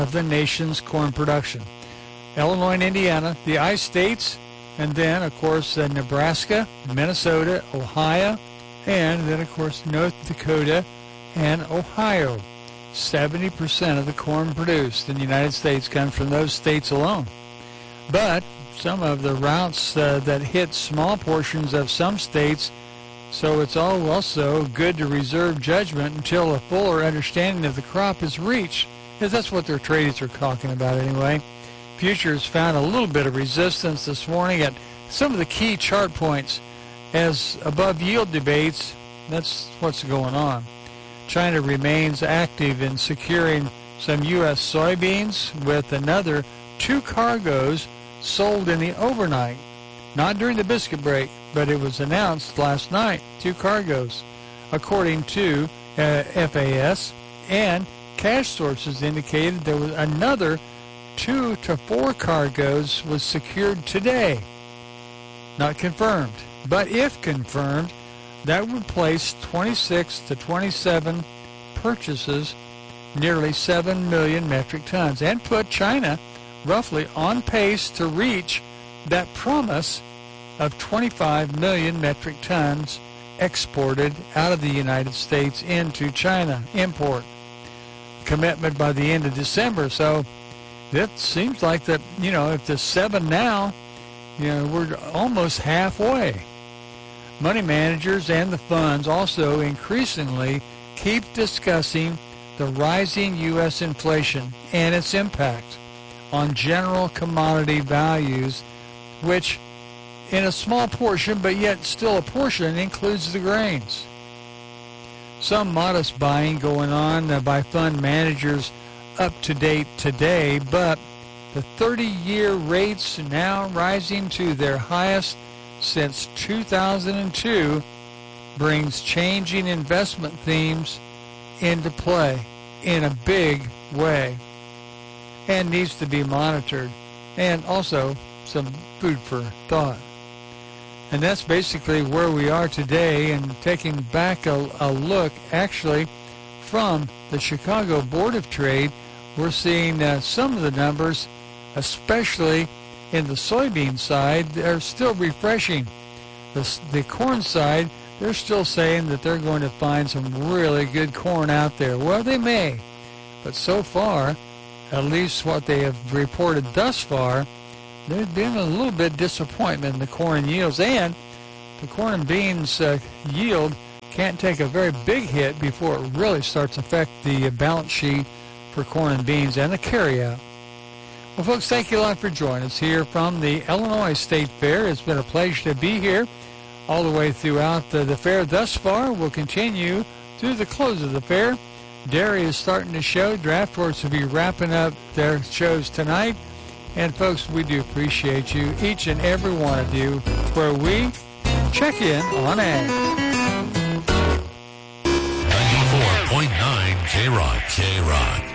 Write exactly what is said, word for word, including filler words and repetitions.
of the nation's corn production. Illinois and Indiana, the I states, and then, of course, uh, Nebraska, Minnesota, Ohio, and then, of course, North Dakota and Ohio. seventy percent of the corn produced in the United States comes from those states alone. But some of the routes uh, that hit small portions of some states, so it's all also good to reserve judgment until a fuller understanding of the crop is reached, because that's what their traders are talking about anyway. Futures found a little bit of resistance this morning at some of the key chart points as above yield debates. That's what's going on. China remains active in securing some U S soybeans with another two cargoes sold in the overnight. Not during the biscuit break, but it was announced last night, two cargoes, according to uh, F A S, and cash sources indicated there was another two to four cargoes was secured today. Not confirmed, but if confirmed, that would place twenty-six to twenty-seven purchases, nearly seven million metric tons, and put China roughly on pace to reach that promise of twenty-five million metric tons exported out of the United States into China, import. Commitment by the end of December. So it seems like that, you know, if there's seven now, you know, we're almost halfway. Money managers and the funds also increasingly keep discussing the rising U S inflation and its impact on general commodity values, which in a small portion, but yet still a portion, includes the grains. Some modest buying going on by fund managers up to date today, but the thirty-year rates now rising to their highest since two thousand two brings changing investment themes into play in a big way and needs to be monitored, and also some food for thought. And that's basically where we are today, and taking back a, a look actually from the Chicago Board of Trade, we're seeing uh, some of the numbers, especially in the soybean side, they're still refreshing. The, the corn side, they're still saying that they're going to find some really good corn out there. Well, they may, but so far, at least what they have reported thus far, there's been a little bit of disappointment in the corn yields, and the corn and beans uh, yield can't take a very big hit before it really starts to affect the balance sheet for corn and beans and the carryout. Well, folks, thank you a lot for joining us here from the Illinois State Fair. It's been a pleasure to be here all the way throughout the, the fair thus far. We'll continue through the close of the fair. Dairy is starting to show. Draft Horse will be wrapping up their shows tonight. And, folks, we do appreciate you, each and every one of you, where we check in on ag. ninety-four point nine K-Rock, K-Rock.